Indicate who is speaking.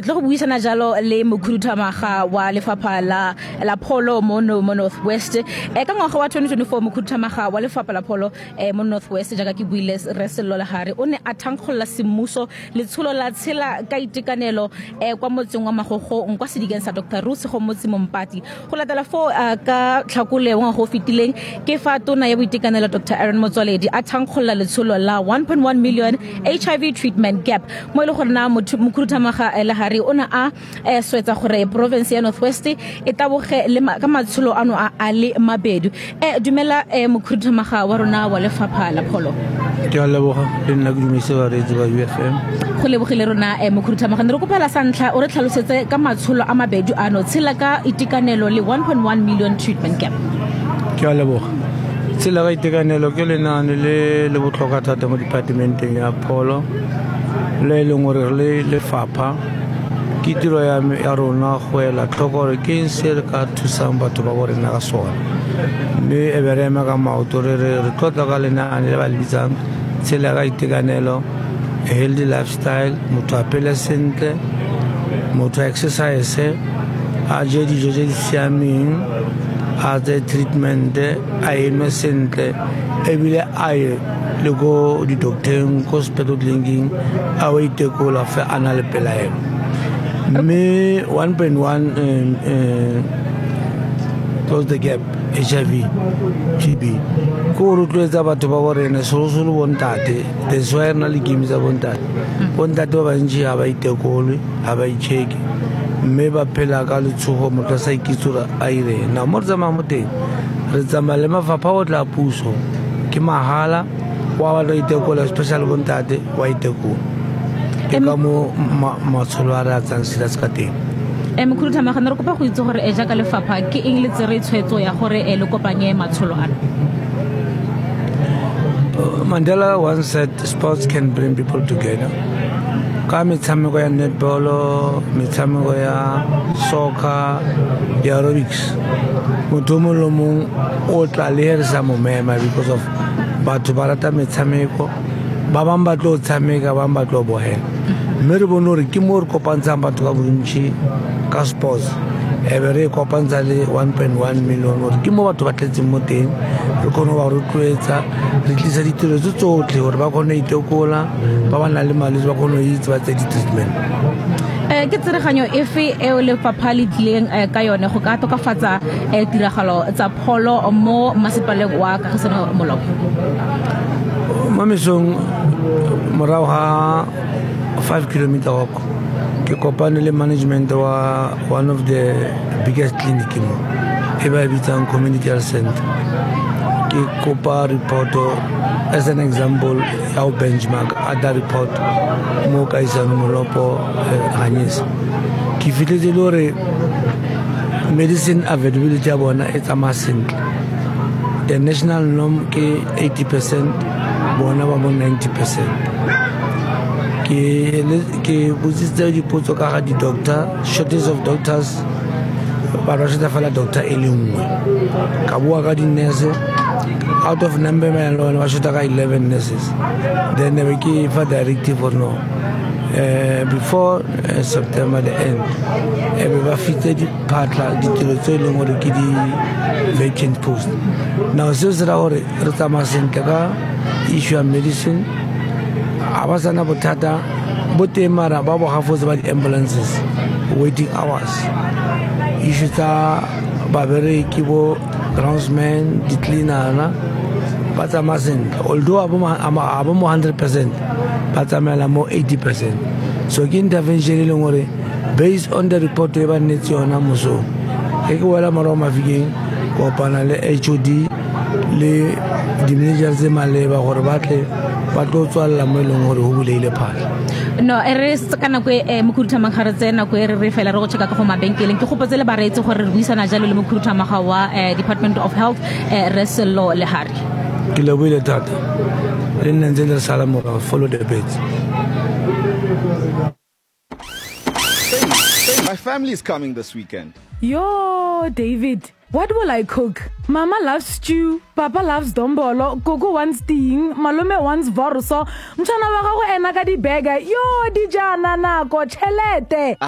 Speaker 1: tlo go buisana jalo le mokhuduthamaga wa lefapha la pholo mo Northwest ka ngwaga wa 2024 mokhuduthamaga wa lefapha la pholo mo Northwest jaaka ke buile re Sello Lehare o ne a thankgolla semmuso le tsholo la tshela ka itekanelo kwa motseng wa Magogo kwa sedikeng sa Dr. Rusi go motse Mompati go latela fo ka tlhakole wa go fitileng ke fa tona ya boitekanelo Dr. Aaron Motsoaledi a thankgolla le tsholo la 1.1 million HIV treatment gap mo ile gore na mokhuduthamaga Lehare ona a swetsa gore province ya Northwest e taboge le ka matsholo ano a le mabedu dumela mokhuduthamaga wa rona wa lefapha la pholo
Speaker 2: ke a leboga le nna ke dumise ba re ba UFM
Speaker 1: go lebogile rona mokhuduthamaga re kopela sa ntlha o re tlhalosetse ka matsholo a mabedu ano tshela ka itekanelo le 1.1 million treatment gap
Speaker 2: ke a leboga tshela ka itekanelo ke lenane le botlhokwa thata mo departmenteng ya pholo le leng gore le lefapha ke tiro ya rona go ela tlhoko gore ke se re ka thusang batho ba gore na ka sona mme e be re ema ka maoto re tlotla ka lenane le ba le bitsang tshela ka itekanelo healthy lifestyle motho a phele sentle motho a exercise a je dijo tse di siameng a tse treatment a eme sentle ebile a ye le go di-doctoreng ko hospital clinicing a o itekola fe a na le pelaelo mme 1.1 close the gap HIV TB ko rotloetsa batho ba borena solosolo bontate that's why na le game tsa bontate ba bantši ga ba itekole ga ba icheke mme ba phela ka letshogo motho sa ikitsura a ire na mo tsamaya mo teng re tsamaya le mafapha o tla puso ke mahala wa ba itekola especially bontate wa itekola ke ka mo matsholo a re a tsang sila ska teng
Speaker 1: mokhuduthamaga re kopa go itse gore jaaka lefapha ke eng le tsere tshwetso ya gore le kopanye matsholo ana
Speaker 2: Mandela once said sports can bring people together ka metshameko ya netball metshameko ya soccer ya aerobics motho mo lo mong o tla le re sa mo mema because of batho ba rata metshameko ba bang ba tlo tshameka ba bang ba tlo bohela mme re bone gore ke mo re kopantshang batho ka bontši ka sports e be re kopantsa le 1.1 million gore ke mo batho ba tletseng mo teng re kgone ba rotloetsa re tlisa ditiro tse tsotlhe gore ba kgone itekola ba ba na le malwetse ba kgone itse ba tse di-treatment
Speaker 1: ke tsereganyo efe eo lefapha le tlileng ka yone go ka tokafatsa tiragalo tsa pholo mo masepaleng wa Kagiso Molopo
Speaker 2: mo mesong morago ga 5 kilometer walk ke kopane le management wa one of the biggest clinic mo e ba bitsang community health center ke kopa report as an example ya benchmark other report mo Kagiso Molopo Hanyesa ke fitlhetse le gore medicine availability ya bona e tsamaya sentle the national norm ke 80% bona ba mo 90% ke botsitse dipotso ka ga di-doctor shortage of doctors ba rwasheta fela doctor e le nngwe ka bua ka di-nurse out of number ba lone ba shota ka 11 nurses then be ke fa directive for no before September the end be ba fitse diphatla ditiro tse leng gore ke di-vacant post now se se ra gore re tsamaya sentle ka issue ya medicine a ba sana bothata bo teng mara ba bogafotse ba di-ambulances waiting hours issue tsa babereki bo groundsmen di-cleanera ba tsamaya sentle although a bo mo 100% ba tsamayela mo 80% so ke intervention e leng gore based on the report e ba nnetse yona mosong e ke wela morago mafikeng kopana le HOD le di-manager tse maleba gore batle ba tlo tswalela mo e leng gore go buleile phala
Speaker 1: no re ka nako mokhuduthamaga re tsena ko re fela re go checka ka go mabenkeleng ke gopotse le bareetse gore re buisana jalo le mokhuduthamaga wa Department of Health re Sello Lehare
Speaker 2: ke leboile thata le nna ntse le sala morago follow the bets.
Speaker 3: My family is coming this weekend.
Speaker 4: Yo, David, what will I cook? Mama loves stew, Papa loves dombolo, Gogo wants ting, Malome wants vorso, mchana wa gago ena ka di burger. Yo, di jana nako chelete.